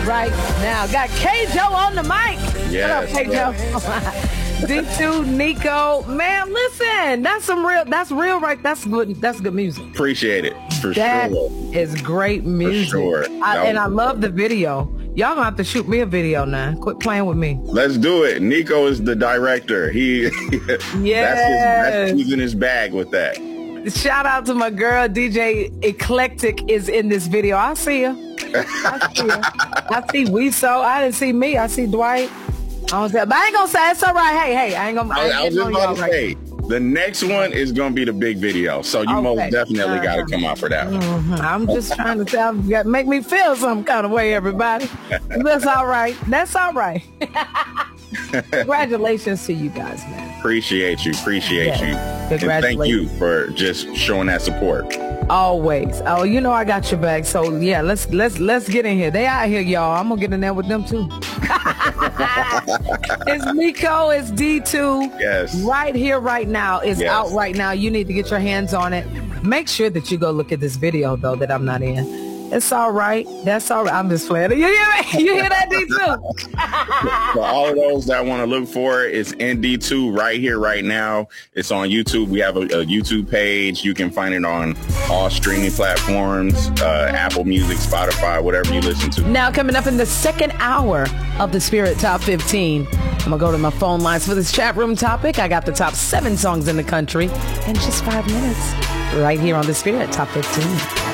right now. Got K-Joe on the mic. Yes, What up, K-Joe? D2, Nico. Man, listen, that's real, right? That's good music. Appreciate it, for sure. That is great music. For sure. I love the video. Y'all gonna have to shoot me a video now. Quit playing with me. Let's do it. Nico is the director. That's who's in his bag with that. Shout out to my girl, DJ Eclectic is in this video. I see her. I see Weeso. I didn't see me. I see Dwight. But I ain't gonna say it's all right. Hey, I was just about to say, the next one is gonna be the big video. So you most definitely got to come out for that one. Mm-hmm. I'm just trying to tell you, make me feel some kind of way, everybody. That's all right. That's all right. Congratulations to you guys, man. Appreciate you. And thank you for just showing that support. Always. Oh, you know I got your back. So yeah, let's get in here. They out here, y'all. I'm gonna get in there with them too. It's Nico, it's D2. Yes. Right here, right now. It's out right now. You need to get your hands on it. Make sure that you go look at this video though that I'm not in. It's all right. That's all right. I'm just playing. You hear me? You hear that, D2? For all of those that want to look for it, it's in D2 right here, right now. It's on YouTube. We have a YouTube page. You can find it on all streaming platforms, Apple Music, Spotify, whatever you listen to. Now, coming up in the second hour of the Spirit Top 15, I'm going to go to my phone lines for this chat room topic. I got the top 7 songs in the country in just 5 minutes right here on the Spirit Top 15.